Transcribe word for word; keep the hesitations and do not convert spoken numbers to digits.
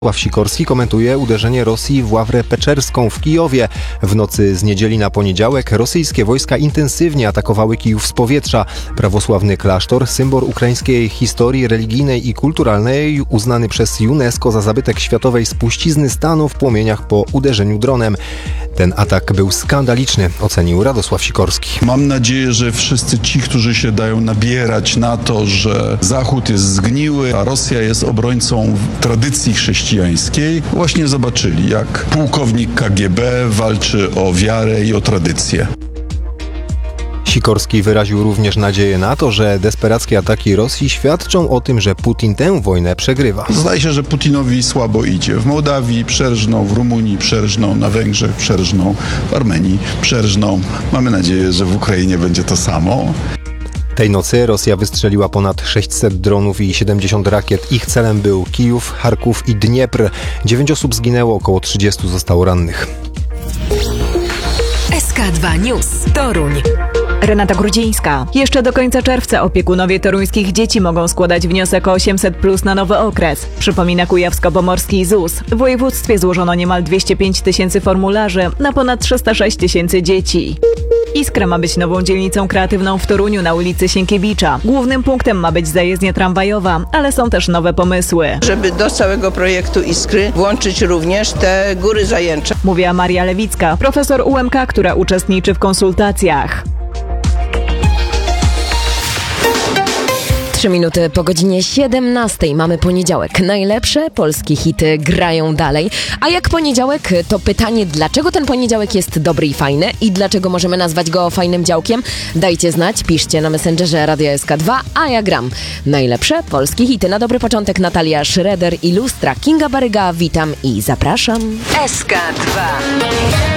Radosław Sikorski komentuje uderzenie Rosji w Ławrę Peczerską w Kijowie. W nocy z niedzieli na poniedziałek rosyjskie wojska intensywnie atakowały Kijów z powietrza. Prawosławny klasztor, symbol ukraińskiej historii religijnej i kulturalnej, uznany przez UNESCO za zabytek światowej spuścizny, stanął w płomieniach po uderzeniu dronem. Ten atak był skandaliczny, ocenił Radosław Sikorski. Mam nadzieję, że wszyscy ci, którzy się dają nabierać na to, że Zachód jest zgniły, a Rosja jest obrońcą tradycji chrześcijańskiej, właśnie zobaczyli, jak pułkownik K G B walczy o wiarę i o tradycję. Sikorski wyraził również nadzieję na to, że desperackie ataki Rosji świadczą o tym, że Putin tę wojnę przegrywa. Zdaje się, że Putinowi słabo idzie. W Mołdawii przerżną, w Rumunii przerżną, na Węgrzech przerżną, w Armenii przerżną. Mamy nadzieję, że w Ukrainie będzie to samo. Tej nocy Rosja wystrzeliła ponad sześćset dronów i siedemdziesiąt rakiet. Ich celem był Kijów, Charków i Dniepr. Dziewięć osób zginęło, około trzydziestu zostało rannych. S K dwa News Toruń. Renata Grudzińska. Jeszcze do końca czerwca opiekunowie toruńskich dzieci mogą składać wniosek o osiemset plus na nowy okres. Przypomina kujawsko-pomorski Z U S. W województwie złożono niemal dwieście pięć tysięcy formularzy na ponad trzysta sześć tysięcy dzieci. Iskra ma być nową dzielnicą kreatywną w Toruniu na ulicy Sienkiewicza. Głównym punktem ma być zajezdnia tramwajowa, ale są też nowe pomysły. Żeby do całego projektu Iskry włączyć również te góry zajęcze. Mówiła Maria Lewicka, profesor U M K, która uczestniczy w konsultacjach. Trzy minuty po godzinie siedemnastej mamy poniedziałek. Najlepsze polskie hity grają dalej. A jak poniedziałek, to pytanie, dlaczego ten poniedziałek jest dobry i fajny i dlaczego możemy nazwać go fajnym działkiem? Dajcie znać, piszcie na Messengerze Radia S K dwa, a ja gram. Najlepsze polskie hity. Na dobry początek Natalia Schroeder i Lustra. Kinga Baryga, witam i zapraszam. S K dwa.